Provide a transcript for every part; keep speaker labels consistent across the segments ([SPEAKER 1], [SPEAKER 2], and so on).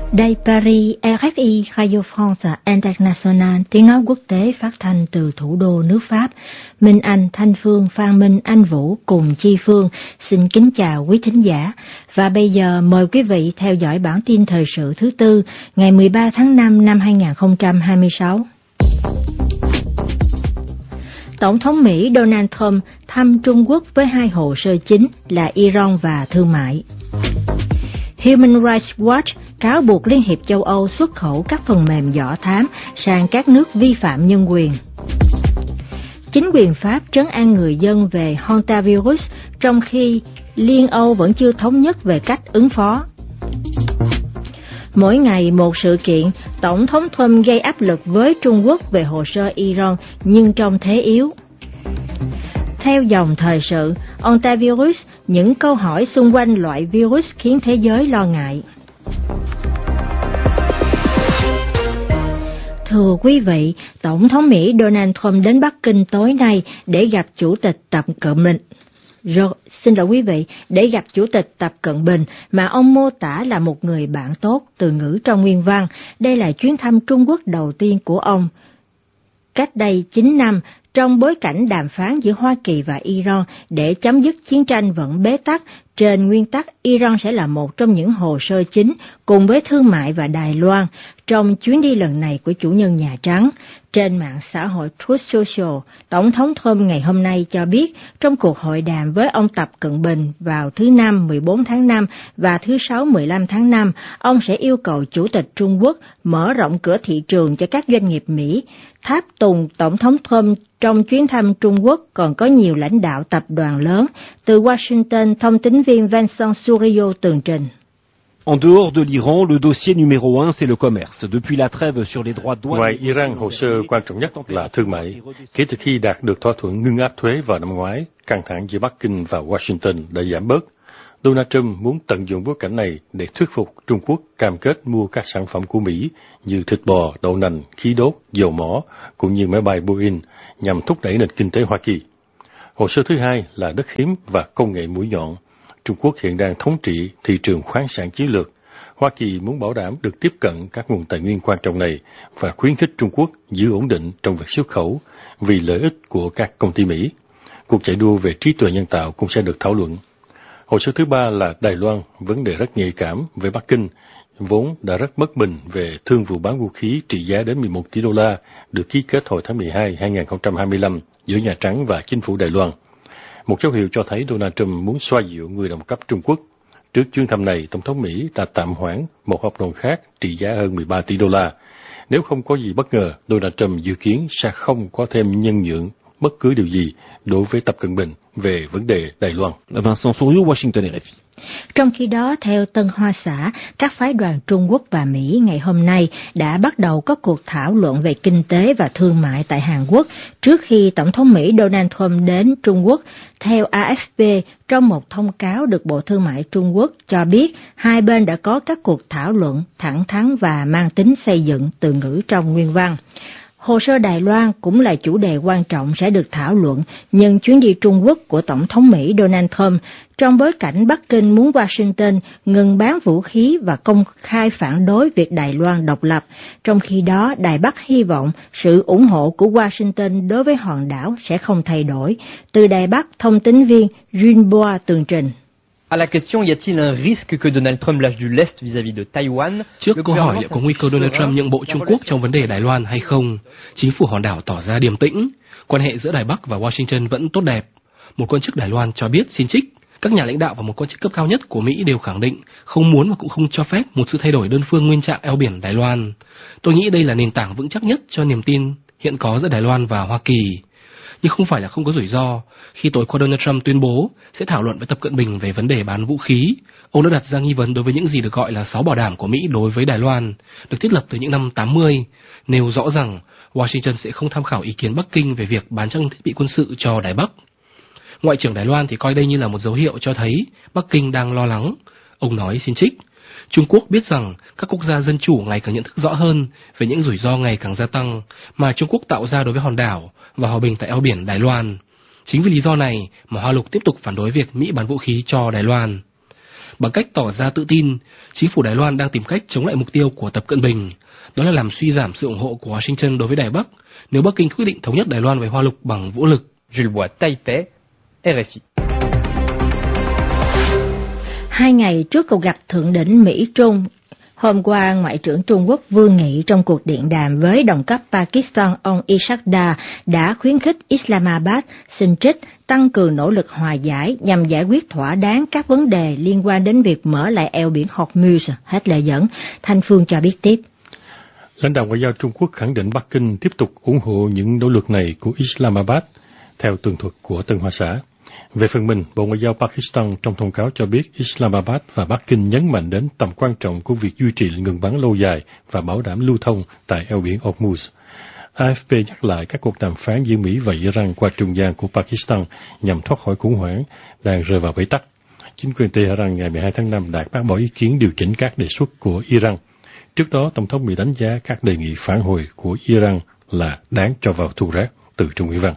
[SPEAKER 1] Đây Paris, RFI Radio France International, tiếng nói quốc tế phát thanh từ thủ đô nước Pháp. Minh Anh, Thanh Phương, Phan Minh, Anh Vũ cùng Chi Phương xin kính chào quý thính giả. Và bây giờ mời quý vị theo dõi bản tin thời sự thứ tư ngày 13 tháng 5 năm 2026. Tổng thống Mỹ Donald Trump thăm Trung Quốc với hai hồ sơ chính là Iran và thương mại. Human Rights Watch cáo buộc Liên hiệp châu Âu xuất khẩu các phần mềm dò thám sang các nước vi phạm nhân quyền. Chính quyền Pháp trấn an người dân về hantavirus trong khi Liên Âu vẫn chưa thống nhất về cách ứng phó. Mỗi ngày một sự kiện, Tổng thống Trump gây áp lực với Trung Quốc về hồ sơ Iran nhưng trong thế yếu. Theo dòng thời sự, hantavirus, những câu hỏi xung quanh loại virus khiến thế giới lo ngại. Thưa quý vị, Tổng thống Mỹ Donald Trump đến Bắc Kinh tối nay để gặp Chủ tịch Tập Cận Bình. Để gặp Chủ tịch Tập Cận Bình mà ông mô tả là một người bạn tốt, từ ngữ trong nguyên văn. Đây là chuyến thăm Trung Quốc đầu tiên của ông. Cách đây 9 năm, trong bối cảnh đàm phán giữa Hoa Kỳ và Iran để chấm dứt chiến tranh vẫn bế tắc, trên nguyên tắc Iran sẽ là một trong những hồ sơ chính cùng với thương mại và Đài Loan trong chuyến đi lần này của chủ nhân Nhà Trắng. Trên mạng xã hội Truth Social, Tổng thống Trump ngày hôm nay cho biết trong cuộc hội đàm với ông Tập Cận Bình vào thứ Năm 14 tháng 5 và thứ Sáu 15 tháng 5, ông sẽ yêu cầu Chủ tịch Trung Quốc mở rộng cửa thị trường cho các doanh nghiệp Mỹ. Tháp tùng Tổng thống Trump trong chuyến thăm Trung Quốc còn có nhiều lãnh đạo tập đoàn lớn. Từ Washington, thông tín viên Vincent Surio tường trình.
[SPEAKER 2] En dehors de l'Iran, le dossier numéro 1, c'est le commerce. Depuis la trêve sur les droits douane.
[SPEAKER 3] Ngoài Iran, hồ sơ quan trọng nhất là thương mại. Kể từ khi đạt được thỏa thuận ngưng áp thuế vào năm ngoái, căng thẳng giữa Bắc Kinh và Washington đã giảm bớt. Donald Trump muốn tận dụng bối cảnh này để thuyết phục Trung Quốc cam kết mua các sản phẩm của Mỹ như thịt bò, đậu nành, khí đốt, dầu mỏ, cũng như máy bay Boeing nhằm thúc đẩy nền kinh tế Hoa Kỳ. Hồ sơ thứ hai là đất hiếm và công nghệ mũi nhọn. Trung Quốc hiện đang thống trị thị trường khoáng sản chiến lược. Hoa Kỳ muốn bảo đảm được tiếp cận các nguồn tài nguyên quan trọng này và khuyến khích Trung Quốc giữ ổn định trong việc xuất khẩu vì lợi ích của các công ty Mỹ. Cuộc chạy đua về trí tuệ nhân tạo cũng sẽ được thảo luận. Hồ sơ thứ ba là Đài Loan, vấn đề rất nhạy cảm với Bắc Kinh, vốn đã rất bất bình về thương vụ bán vũ khí trị giá đến 11 tỷ đô la được ký kết hồi tháng 12 2025 giữa Nhà Trắng và chính phủ Đài Loan. Một dấu hiệu cho thấy Donald Trump muốn xoa dịu người đồng cấp Trung Quốc. Trước chuyến thăm này, Tổng thống Mỹ đã tạm hoãn một hợp đồng khác trị giá hơn 13 tỷ đô la. Nếu không có gì bất ngờ, Donald Trump dự kiến sẽ không có thêm nhân nhượng bất cứ điều gì đối với Tập Cận Bình về vấn đề Đài Loan.
[SPEAKER 2] Vincent Surio, Washington, RFI.
[SPEAKER 1] Trong khi đó, theo Tân Hoa Xã, các phái đoàn Trung Quốc và Mỹ ngày hôm nay đã bắt đầu có cuộc thảo luận về kinh tế và thương mại tại Hàn Quốc trước khi Tổng thống Mỹ Donald Trump đến Trung Quốc. Theo AFP, trong một thông cáo được Bộ Thương mại Trung Quốc cho biết, hai bên đã có các cuộc thảo luận thẳng thắn và mang tính xây dựng, từ ngữ trong nguyên văn. Hồ sơ Đài Loan cũng là chủ đề quan trọng sẽ được thảo luận nhân chuyến đi Trung Quốc của Tổng thống Mỹ Donald Trump trong bối cảnh Bắc Kinh muốn Washington ngừng bán vũ khí và công khai phản đối việc Đài Loan độc lập. Trong khi đó, Đài Bắc hy vọng sự ủng hộ của Washington đối với hòn đảo sẽ không thay đổi. Từ Đài Bắc, thông tín viên Junboa tường trình.
[SPEAKER 4] À la question y a-t-il un risque que Donald Trump lâche du lest vis-à-vis de Taïwan?
[SPEAKER 5] Trước câu hỏi liệu có nguy cơ Donald Trump nhượng bộ Trung Quốc trong vấn đề Đài Loan hay không, chính phủ hòn đảo tỏ ra điềm tĩnh. Quan hệ giữa Đài Bắc và Washington vẫn tốt đẹp. Một quan chức Đài Loan cho biết xin trích, các nhà lãnh đạo và một quan chức cấp cao nhất của Mỹ đều khẳng định không muốn và cũng không cho phép một sự thay đổi đơn phương nguyên trạng eo biển Đài Loan. Tôi nghĩ đây là nền tảng vững chắc nhất cho niềm tin hiện có giữa Đài Loan và Hoa Kỳ. Nhưng không phải là không có rủi ro. Khi tối qua Donald Trump tuyên bố sẽ thảo luận với Tập Cận Bình về vấn đề bán vũ khí, ông đã đặt ra nghi vấn đối với những gì được gọi là 6 bảo đảm của Mỹ đối với Đài Loan, được thiết lập từ những năm 80, nêu rõ rằng Washington sẽ không tham khảo ý kiến Bắc Kinh về việc bán trang thiết bị quân sự cho Đài Bắc. Ngoại trưởng Đài Loan thì coi đây như là một dấu hiệu cho thấy Bắc Kinh đang lo lắng. Ông nói xin trích, Trung Quốc biết rằng các quốc gia dân chủ ngày càng nhận thức rõ hơn về những rủi ro ngày càng gia tăng mà Trung Quốc tạo ra đối với hòn đảo và hòa bình tại eo biển Đài Loan. Chính vì lý do này mà Hoa Lục tiếp tục phản đối việc Mỹ bán vũ khí cho Đài Loan. Bằng cách tỏ ra tự tin, chính phủ Đài Loan đang tìm cách chống lại mục tiêu của Tập Cận Bình, đó là làm suy giảm sự ủng hộ của Washington đối với Đài Bắc nếu Bắc Kinh quyết định thống nhất Đài Loan với Hoa Lục bằng vũ lực.
[SPEAKER 4] Jules Bois, Taipei, RFI.
[SPEAKER 1] 2 ngày trước cuộc gặp thượng đỉnh Mỹ-Trung, hôm qua, Ngoại trưởng Trung Quốc Vương Nghị trong cuộc điện đàm với đồng cấp Pakistan ông Ishaq Dar đã khuyến khích Islamabad xin trích tăng cường nỗ lực hòa giải nhằm giải quyết thỏa đáng các vấn đề liên quan đến việc mở lại eo biển Hormuz. Hết lời dẫn, Thanh Phương cho biết tiếp.
[SPEAKER 3] Lãnh đạo Ngoại giao Trung Quốc khẳng định Bắc Kinh tiếp tục ủng hộ những nỗ lực này của Islamabad, theo tường thuật của Tân Hoa Xã. Về phần mình, Bộ Ngoại giao Pakistan trong thông cáo cho biết Islamabad và Bắc Kinh nhấn mạnh đến tầm quan trọng của việc duy trì ngừng bắn lâu dài và bảo đảm lưu thông tại eo biển Hormuz. AFP nhắc lại các cuộc đàm phán giữa Mỹ và Iran qua trung gian của Pakistan nhằm thoát khỏi khủng hoảng đang rơi vào bế tắc. Chính quyền Tehran ngày 12 tháng 5 đã bác bỏ ý kiến điều chỉnh các đề xuất của Iran. Trước đó, Tổng thống Mỹ đánh giá các đề nghị phản hồi của Iran là đáng cho vào thu rác từ Trung Ủy văn.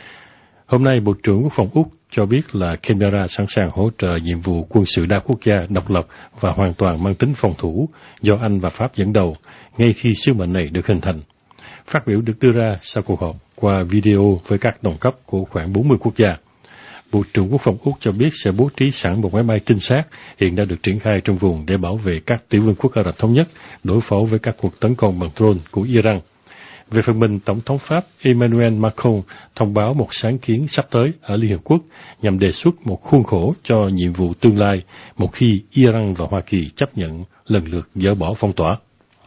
[SPEAKER 3] Hôm nay, Bộ trưởng Quốc phòng Úc cho biết là Canberra sẵn sàng hỗ trợ nhiệm vụ quân sự đa quốc gia độc lập và hoàn toàn mang tính phòng thủ do Anh và Pháp dẫn đầu ngay khi sứ mệnh này được hình thành. Phát biểu được đưa ra sau cuộc họp qua video với các đồng cấp của khoảng 40 quốc gia. Bộ trưởng Quốc phòng Úc cho biết sẽ bố trí sẵn một máy bay trinh sát hiện đã được triển khai trong vùng để bảo vệ các tiểu vương quốc Ả Rập Thống Nhất đối phó với các cuộc tấn công bằng drone của Iran. Về phần mình, Tổng thống Pháp Emmanuel Macron thông báo một sáng kiến sắp tới ở Liên Hợp Quốc nhằm đề xuất một khuôn khổ cho nhiệm vụ tương lai một khi Iran và Hoa Kỳ chấp nhận lần lượt dỡ bỏ phong tỏa.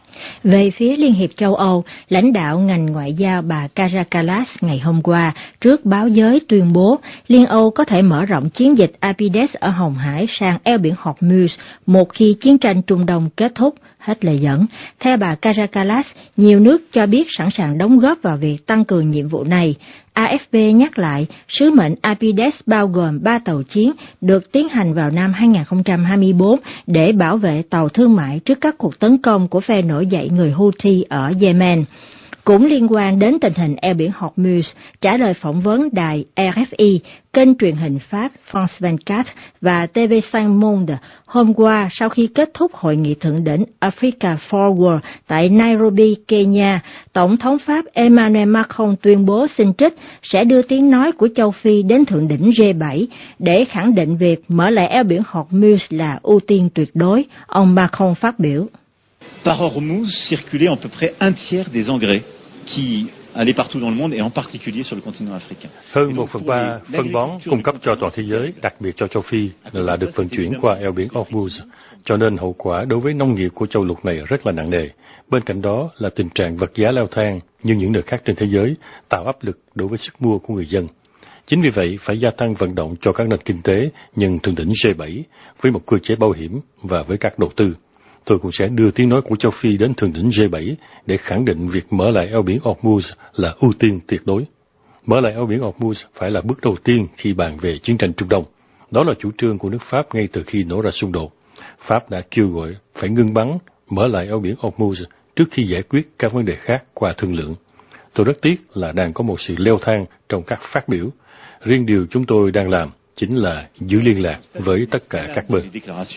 [SPEAKER 1] Về phía Liên hiệp châu Âu, lãnh đạo ngành ngoại giao bà Kaja Kallas ngày hôm qua trước báo giới tuyên bố Liên Âu có thể mở rộng chiến dịch Apides ở Hồng Hải sang eo biển Hormuz một khi chiến tranh Trung Đông kết thúc. Hết lời dẫn. Theo bà Kaja Kallas, nhiều nước cho biết sẵn sàng đóng góp vào việc tăng cường nhiệm vụ này. AFP nhắc lại, sứ mệnh Apides bao gồm 3 tàu chiến được tiến hành vào năm 2024 để bảo vệ tàu thương mại trước các cuộc tấn công của phe nổi dậy người Houthi ở Yemen. Cũng liên quan đến tình hình eo biển Hormuz, trả lời phỏng vấn đài RFI, kênh truyền hình Pháp France 24 và TV5 Monde hôm qua sau khi kết thúc hội nghị thượng đỉnh Africa Forward tại Nairobi, Kenya, Tổng thống Pháp Emmanuel Macron tuyên bố xin trích sẽ đưa tiếng nói của châu Phi đến thượng đỉnh G7 để khẳng định việc mở lại eo biển Hormuz là ưu tiên tuyệt đối. Ông Macron phát biểu.
[SPEAKER 6] Par Hormuz circulait à peu près un tiers des engrais qui allaient partout dans le monde et en particulier sur le continent africain.
[SPEAKER 3] Hơn 1/3 phân bón cung cấp cho toàn thế giới, đặc biệt cho châu Phi, là được vận chuyển qua eo biển Hormuz, cho nên hậu quả đối với nông nghiệp của châu lục này rất là nặng nề. Bên cạnh đó là tình trạng vật giá leo thang như những nơi khác trên thế giới, tạo áp lực đối với sức mua của người dân. Chính vì vậy, phải gia tăng vận động cho các nền kinh tế nhân thượng đỉnh G7 với một cơ chế bảo hiểm và với các đầu tư. Tôi cũng sẽ đưa tiếng nói của châu Phi đến thượng đỉnh G7 để khẳng định việc mở lại eo biển Hormuz là ưu tiên tuyệt đối. Mở lại eo biển Hormuz phải là bước đầu tiên khi bàn về chiến tranh Trung Đông. Đó là chủ trương của nước Pháp ngay từ khi nổ ra xung đột. Pháp đã kêu gọi phải ngưng bắn, mở lại eo biển Hormuz trước khi giải quyết các vấn đề khác qua thương lượng. Tôi rất tiếc là đang có một sự leo thang trong các phát biểu. Riêng điều chúng tôi đang làm chính là giữ liên lạc với tất cả các bên.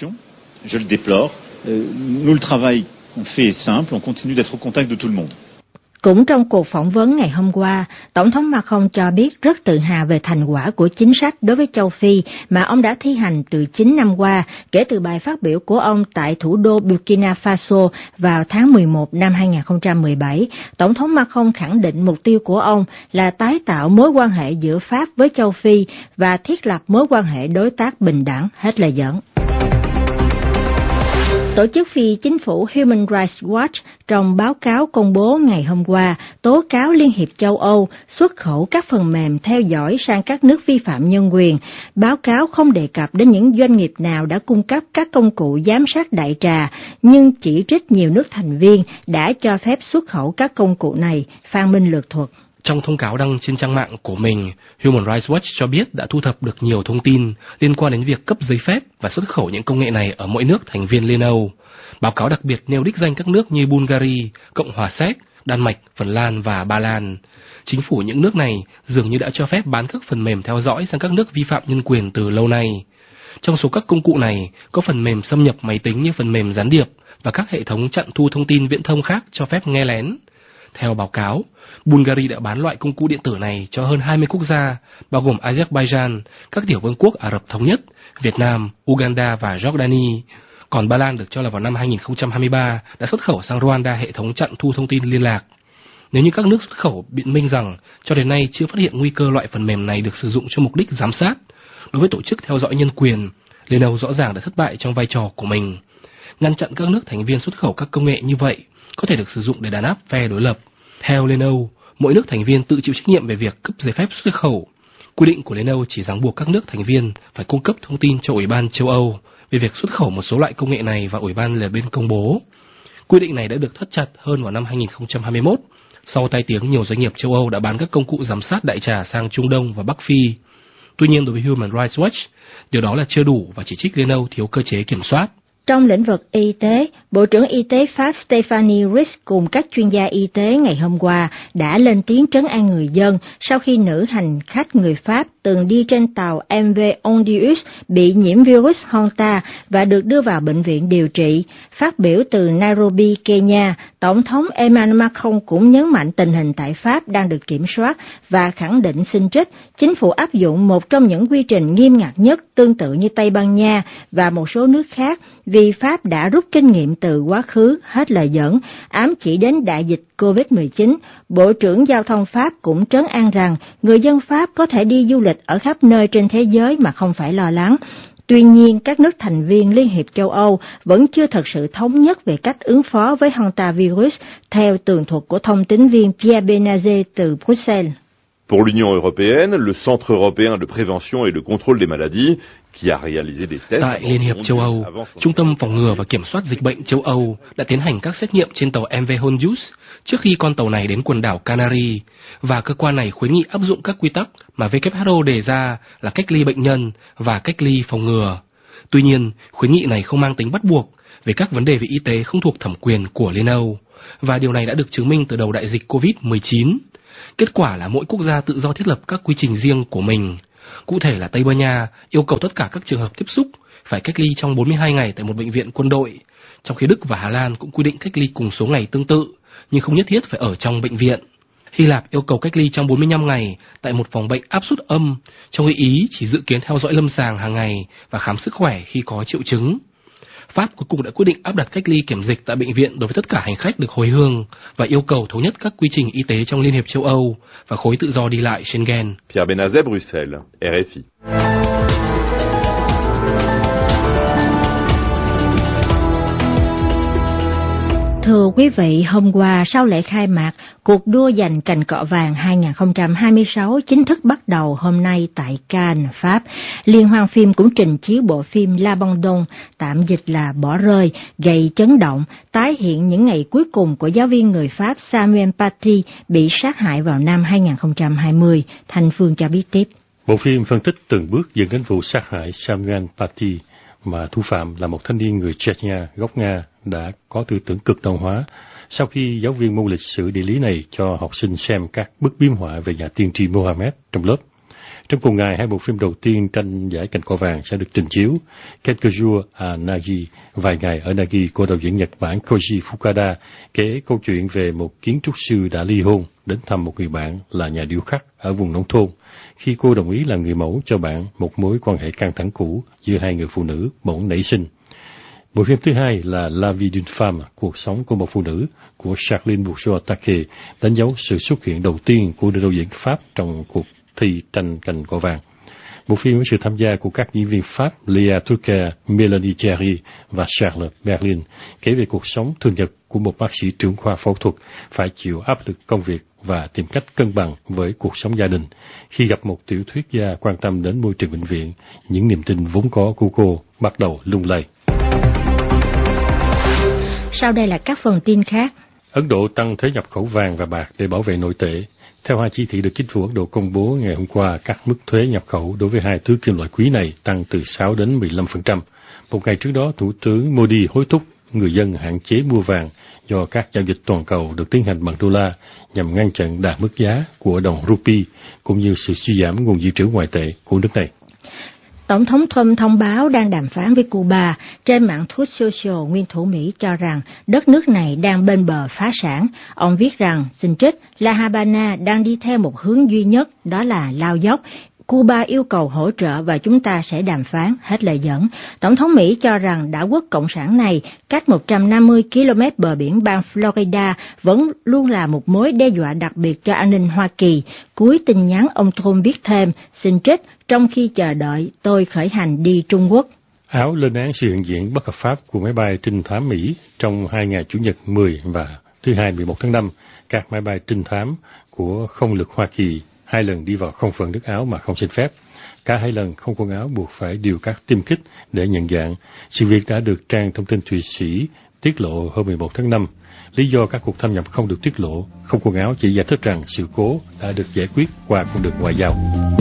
[SPEAKER 6] Je le déplore. Nous, le travail qu'on fait est simple, on continue d'être au contact de tout le monde.
[SPEAKER 1] Cũng trong cuộc phỏng vấn ngày hôm qua, Tổng thống Macron cho biết rất tự hào về thành quả của chính sách đối với châu Phi mà ông đã thi hành từ 9 năm qua, kể từ bài phát biểu của ông tại thủ đô Burkina Faso vào tháng 11 năm 2017. Tổng thống Macron khẳng định mục tiêu của ông là tái tạo mối quan hệ giữa Pháp với châu Phi và thiết lập mối quan hệ đối tác bình đẳng. Hết lời dẫn. Tổ chức phi chính phủ Human Rights Watch trong báo cáo công bố ngày hôm qua tố cáo Liên hiệp châu Âu xuất khẩu các phần mềm theo dõi sang các nước vi phạm nhân quyền. Báo cáo không đề cập đến những doanh nghiệp nào đã cung cấp các công cụ giám sát đại trà, nhưng chỉ trích nhiều nước thành viên đã cho phép xuất khẩu các công cụ này. Phan Minh Lược thuật.
[SPEAKER 5] Trong thông cáo đăng trên trang mạng của mình, Human Rights Watch cho biết đã thu thập được nhiều thông tin liên quan đến việc cấp giấy phép và xuất khẩu những công nghệ này ở mỗi nước thành viên Liên Âu. Báo cáo đặc biệt nêu đích danh các nước như Bulgaria, Cộng hòa Séc, Đan Mạch, Phần Lan và Ba Lan. Chính phủ những nước này dường như đã cho phép bán các phần mềm theo dõi sang các nước vi phạm nhân quyền từ lâu nay. Trong số các công cụ này, có phần mềm xâm nhập máy tính như phần mềm gián điệp và các hệ thống chặn thu thông tin viễn thông khác cho phép nghe lén. Theo báo cáo, Bulgaria đã bán loại công cụ điện tử này cho hơn 20 quốc gia, bao gồm Azerbaijan, các tiểu vương quốc Ả Rập Thống Nhất, Việt Nam, Uganda và Jordani. Còn Ba Lan được cho là vào năm 2023 đã xuất khẩu sang Rwanda hệ thống chặn thu thông tin liên lạc. Nếu như các nước xuất khẩu biện minh rằng cho đến nay chưa phát hiện nguy cơ loại phần mềm này được sử dụng cho mục đích giám sát, đối với tổ chức theo dõi nhân quyền, Liên Âu rõ ràng đã thất bại trong vai trò của mình. Ngăn chặn các nước thành viên xuất khẩu các công nghệ như vậy có thể được sử dụng để đàn áp phe đối lập. Theo Liên Âu, mỗi nước thành viên tự chịu trách nhiệm về việc cấp giấy phép xuất khẩu. Quy định của Liên Âu chỉ ràng buộc các nước thành viên phải cung cấp thông tin cho Ủy ban châu Âu về việc xuất khẩu một số loại công nghệ này và Ủy ban là bên công bố. Quy định này đã được thắt chặt hơn vào năm 2021, sau tai tiếng nhiều doanh nghiệp châu Âu đã bán các công cụ giám sát đại trà sang Trung Đông và Bắc Phi. Tuy nhiên, đối với Human Rights Watch, điều đó là chưa đủ và chỉ trích Liên Âu thiếu cơ chế kiểm soát.
[SPEAKER 1] Trong lĩnh vực y tế, Bộ trưởng Y tế Pháp Stéphanie Rich cùng các chuyên gia y tế ngày hôm qua đã lên tiếng trấn an người dân sau khi nữ hành khách người Pháp từng đi trên tàu MV Ondius bị nhiễm virus Honta và được đưa vào bệnh viện điều trị. Phát biểu từ Nairobi, Kenya, Tổng thống Emmanuel Macron cũng nhấn mạnh tình hình tại Pháp đang được kiểm soát và khẳng định xin trích, chính phủ áp dụng một trong những quy trình nghiêm ngặt nhất tương tự như Tây Ban Nha và một số nước khác, vì Pháp đã rút kinh nghiệm từ quá khứ, hết lời dẫn, ám chỉ đến đại dịch COVID-19. Bộ trưởng Giao thông Pháp cũng trấn an rằng người dân Pháp có thể đi du lịch ở khắp nơi trên thế giới mà không phải lo lắng. Tuy nhiên, các nước thành viên Liên hiệp châu Âu vẫn chưa thật sự thống nhất về cách ứng phó với hantavirus, theo tường thuật của thông tín viên Pierre Benazet từ Bruxelles.
[SPEAKER 7] Pour l'Union européenne, le Centre européen de prévention et de contrôle des maladies, qui a réalisé des tests.
[SPEAKER 5] Tại Liên hiệp châu Âu, Trung tâm phòng ngừa và kiểm soát dịch bệnh châu Âu đã tiến hành các xét nghiệm trên tàu MV Hondius trước khi con tàu này đến quần đảo Canary, và cơ quan này khuyến nghị áp dụng các quy tắc mà WHO đề ra là cách ly bệnh nhân và cách ly phòng ngừa. Tuy nhiên, khuyến nghị này không mang tính bắt buộc về các vấn đề về y tế không thuộc thẩm quyền của Liên Âu, và điều này đã được chứng minh từ đầu đại dịch COVID-19. Kết quả là mỗi quốc gia tự do thiết lập các quy trình riêng của mình. Cụ thể là Tây Ban Nha yêu cầu tất cả các trường hợp tiếp xúc phải cách ly trong 42 ngày tại một bệnh viện quân đội, trong khi Đức và Hà Lan cũng quy định cách ly cùng số ngày tương tự, nhưng không nhất thiết phải ở trong bệnh viện. Hy Lạp yêu cầu cách ly trong 45 ngày tại một phòng bệnh áp suất âm, trong khi Ý chỉ dự kiến theo dõi lâm sàng hàng ngày và khám sức khỏe khi có triệu chứng. Pháp cuối cùng đã quyết định áp đặt cách ly kiểm dịch tại bệnh viện đối với tất cả hành khách được hồi hương và yêu cầu thống nhất các quy trình y tế trong Liên hiệp châu Âu và khối tự do đi lại Schengen.
[SPEAKER 7] Pierre Benazet, Bruxelles, RFI.
[SPEAKER 1] Thưa quý vị, hôm qua sau lễ khai mạc, cuộc đua giành cành cọ vàng 2026 chính thức bắt đầu hôm nay tại Cannes, Pháp. Liên hoan phim cũng trình chiếu bộ phim L'Abandon, tạm dịch là Bỏ rơi, gây chấn động, tái hiện những ngày cuối cùng của giáo viên người Pháp Samuel Paty bị sát hại vào năm 2020. Thanh Phương cho biết tiếp.
[SPEAKER 3] Bộ phim phân tích từng bước dẫn đến vụ sát hại Samuel Paty, mà thủ phạm là một thanh niên người Chechnya gốc Nga đã có tư tưởng cực đoan hóa sau khi giáo viên môn lịch sử địa lý này cho học sinh xem các bức biếm họa về nhà tiên tri Mohammed trong lớp. Trong cùng ngày, hai bộ phim đầu tiên tranh giải cành cọ vàng sẽ được trình chiếu: Quelques jours à Nagi, vài ngày ở Nagi của đạo diễn Nhật Bản Koji Fukada, kể câu chuyện về một kiến trúc sư đã ly hôn đến thăm một người bạn là nhà điêu khắc ở vùng nông thôn. Khi cô đồng ý làm người mẫu cho bạn, một mối quan hệ căng thẳng cũ giữa hai người phụ nữ bỗng nảy sinh. Bộ phim thứ hai là La vie d'une femme, cuộc sống của một phụ nữ, của Charline Bourgeois-Taquet, đánh dấu sự xuất hiện đầu tiên của nữ đạo diễn Pháp trong cuộc thi tranh cành cọ vàng. Bộ phim với sự tham gia của các diễn viên Pháp Léa Turca, Mélanie Thierry và Charles Berlin, kể về cuộc sống thường nhật của một bác sĩ trưởng khoa phẫu thuật phải chịu áp lực công việc và tìm cách cân bằng với cuộc sống gia đình. Khi gặp một tiểu thuyết gia quan tâm đến môi trường bệnh viện, những niềm tin vốn có của cô bắt đầu lung lay.
[SPEAKER 1] Sau đây là các phần tin khác.
[SPEAKER 3] Ấn Độ tăng thuế nhập khẩu vàng và bạc để bảo vệ nội tệ. Theo hai chỉ thị được chính phủ Ấn Độ công bố ngày hôm qua, các mức thuế nhập khẩu đối với hai thứ kim loại quý này tăng từ 6 đến 15%. Một ngày trước đó, Thủ tướng Modi hối thúc người dân hạn chế mua vàng do các giao dịch toàn cầu được tiến hành bằng đô la nhằm ngăn chặn đà mức giá của đồng rupee cũng như sự suy giảm nguồn dự trữ ngoại tệ của nước này.
[SPEAKER 1] Tổng thống Trump thông báo đang đàm phán với Cuba. Trên mạng Truth Social, nguyên thủ Mỹ cho rằng đất nước này đang bên bờ phá sản. Ông viết rằng, xin trích, La Habana đang đi theo một hướng duy nhất, đó là lao dốc. Cuba yêu cầu hỗ trợ và chúng ta sẽ đàm phán, hết lời dẫn. Tổng thống Mỹ cho rằng đảo quốc cộng sản này, cách 150 km bờ biển bang Florida, vẫn luôn là một mối đe dọa đặc biệt cho an ninh Hoa Kỳ. Cuối tin nhắn ông Trump viết thêm, xin trích, trong khi chờ đợi, tôi khởi hành đi Trung Quốc.
[SPEAKER 3] Áo lên án sự hiện diện bất hợp pháp của máy bay trinh thám Mỹ trong 2 ngày Chủ nhật 10 và thứ Hai 11 tháng 5. Các máy bay trinh thám của không lực Hoa Kỳ 2 lần đi vào không phận nước Áo mà không xin phép. Cả 2 lần không quân Áo buộc phải điều các tiêm kích để nhận dạng. Sự việc đã được trang thông tin Thụy Sĩ tiết lộ hôm 11 tháng 5. Lý do các cuộc thâm nhập không được tiết lộ, không quân Áo chỉ giải thích rằng sự cố đã được giải quyết qua con đường ngoại giao.